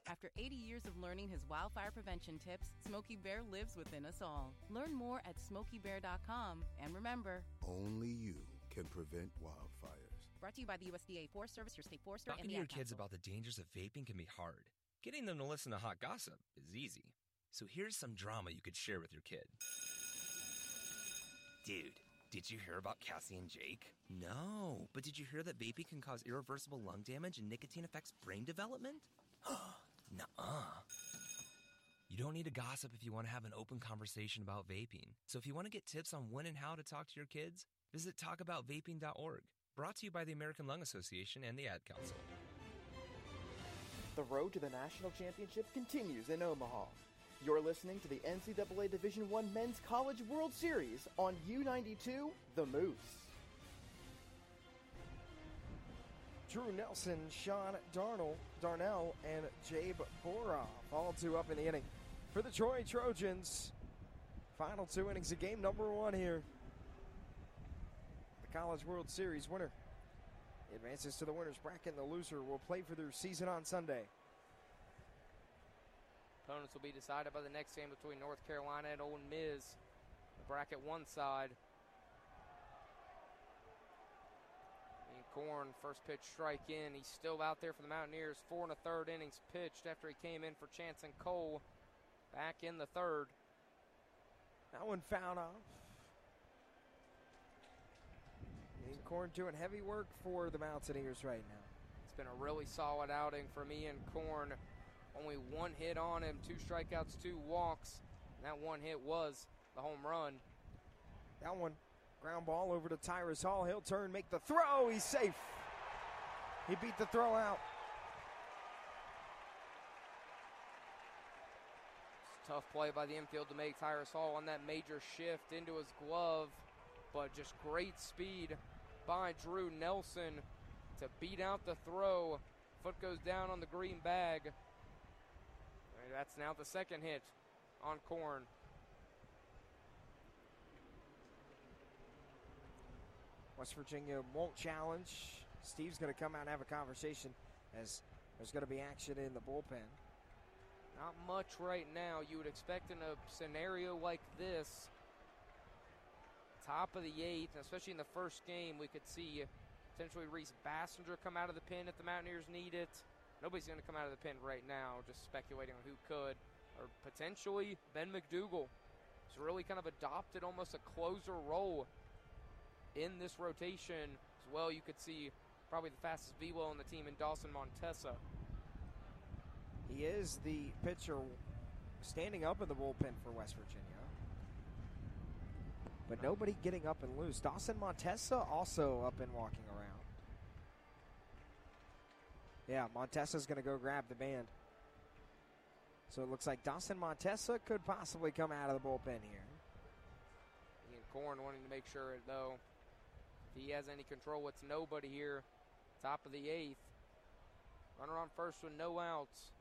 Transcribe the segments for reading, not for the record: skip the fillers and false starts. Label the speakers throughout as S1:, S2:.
S1: After 80 years of learning his wildfire prevention tips, Smokey Bear lives within us all. Learn more at SmokeyBear.com. And remember,
S2: only you can prevent wildfires.
S1: Brought to you by the USDA Forest Service, your state forester,
S3: Talking
S1: and
S3: to
S1: the
S3: your
S1: Ad
S3: kids
S1: Council.
S3: about the dangers of vaping can be hard. Getting them to listen to hot gossip is easy. So here's some drama you could share with your kid. Dude, did you hear about Cassie and Jake? No, but did you hear that vaping can cause irreversible lung damage and nicotine affects brain development? Nuh-uh. You don't need to gossip if you want to have an open conversation about vaping. So if you want to get tips on when and how to talk to your kids, visit talkaboutvaping.org. Brought to you by the American Lung Association and the Ad Council.
S4: The road to the national championship continues in Omaha. You're listening to the NCAA Division I Men's College World Series on U92 The Moose. Drew Nelson, Sean Darnell, and Jabe Boroff, all two up in the inning for the Troy Trojans. Final 2 innings of game number 1 here. The College World Series winner advances to the winner's bracket, and the loser will play for their season on Sunday.
S5: Opponents will be decided by the next game between North Carolina and Ole Miss. The bracket 1 side. And Korn, first pitch strike in. He's still out there for the Mountaineers. 4 1/3 innings pitched after he came in for Chanson Cole back in the 3rd.
S4: That one fouled off. And Korn doing heavy work for the Mountaineers right now.
S5: It's been a really solid outing from Ian Korn. Only 1 hit on him, 2 strikeouts, 2 walks. And that 1 hit was the home run.
S4: That one, ground ball over to Tyrus Hall. He'll turn, make the throw. He's safe. He beat the throw out.
S5: It's a tough play by the infield to make. Tyrus Hall on that major shift into his glove. But just great speed by Drew Nelson to beat out the throw. Foot goes down on the green bag. And that's now the 2nd hit on Korn.
S4: West Virginia won't challenge. Steve's going to come out and have a conversation as there's going to be action in the bullpen.
S5: Not much right now. You would expect in a scenario like this, top of the 8th, especially in the first game, we could see potentially Reese Bassinger come out of the pen if the Mountaineers need it. Nobody's going to come out of the pen right now, just speculating on who could. Or potentially Ben McDougal. He's really kind of adopted almost a closer role in this rotation as well. You could see probably the fastest velo on the team in Dawson Montesa.
S4: He is the pitcher standing up in the bullpen for West Virginia. But nobody getting up and loose. Dawson Montesa also up and walking around. Yeah, Montesa's going to go grab the band. So it looks like Dawson Montesa could possibly come out of the bullpen here.
S5: Ian Korn wanting to make sure, though, if he has any control, it's nobody here. Top of the 8th. Runner on first with no outs.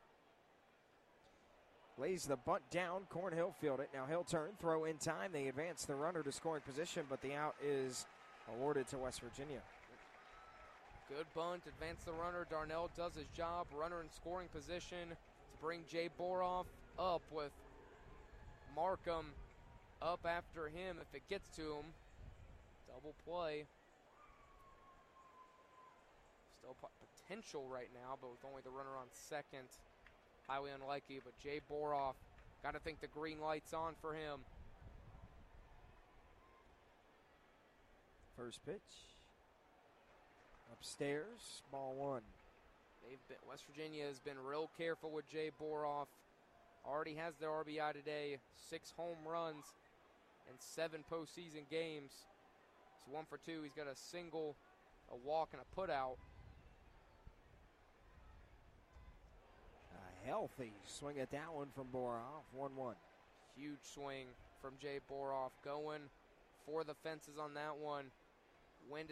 S4: Lays the bunt down. Cornhill field it. Now he'll turn, throw in time. They advance the runner to scoring position, but the out is awarded to West Virginia.
S5: Good bunt, advance the runner. Darnell does his job. Runner in scoring position to bring Jay Boroff up with Markham up after him if it gets to him. Double play. Still potential right now, but with only the runner on second. Highly unlikely, but Jay Boroff, got to think the green light's on for him.
S4: First pitch. Upstairs, ball 1.
S5: West Virginia has been real careful with Jay Boroff. Already has their RBI today. 6 home runs in 7 postseason games. He's 1 for 2. He's got a single, a walk, and a putout.
S4: A healthy swing at that one from Boroff. 1-1.
S5: Huge swing from Jay Boroff. Going for the fences on that one. Wind